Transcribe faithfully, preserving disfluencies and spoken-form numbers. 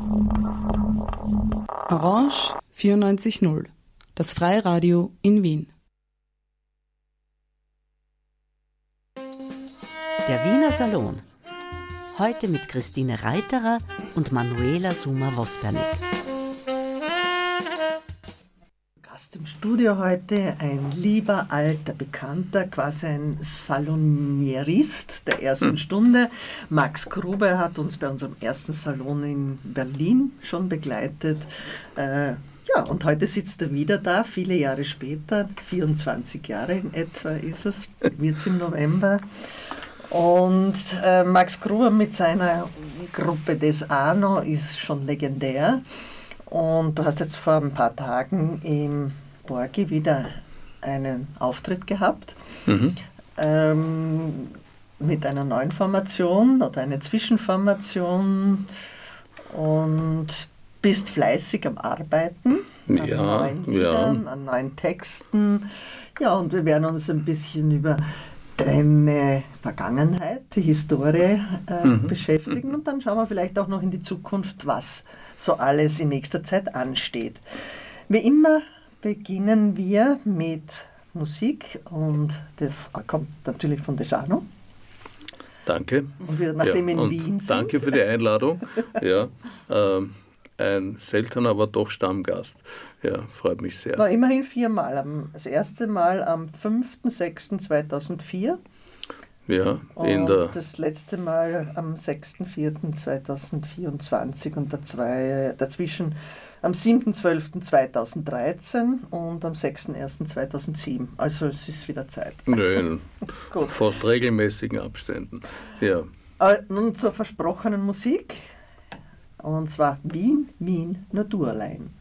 Orange vierundneunzig Komma null, das Freiradio in Wien. Der Wiener Salon. Heute mit Christine Reiterer und Manuela Summer-Vospernig. Gast im Studio heute ein lieber alter Bekannter, quasi ein Salonierist der ersten hm. Stunde. Max Grube hat uns bei unserem ersten Salon in Berlin schon begleitet. Äh, ja, und heute sitzt er wieder da, viele Jahre später, vierundzwanzig Jahre in etwa ist es, wird es im November. Und äh, Max Gruber mit seiner Gruppe Des Ano ist schon legendär. Und du hast jetzt vor ein paar Tagen im Borgi wieder einen Auftritt gehabt, mhm. ähm, mit einer neuen Formation oder einer Zwischenformation und bist fleißig am Arbeiten an ja, neuen Liedern, ja. an neuen Texten. Ja, und wir werden uns ein bisschen über deine Vergangenheit, die Historie äh, mhm. beschäftigen und dann schauen wir vielleicht auch noch in die Zukunft, was so alles in nächster Zeit ansteht. Wie immer beginnen wir mit Musik und das kommt natürlich von Des Ano. Danke. Und wir, nachdem ja, in und Wien sind. Danke für die Einladung. ja, ähm, ein seltener, aber doch Stammgast. Ja, freut mich sehr. Na, immerhin viermal. Das erste Mal am fünften sechsten zweitausendvier. Ja, in und der das letzte Mal am sechsten vierten zweitausendvierundzwanzig und zwei, dazwischen am siebten zwölften zweitausenddreizehn und am sechsten ersten zweitausendsieben. Also es ist wieder Zeit. Nö, in fast regelmäßigen Abständen. Ja. Äh, nun zur versprochenen Musik. Und zwar Wien, Wien, Naturlein.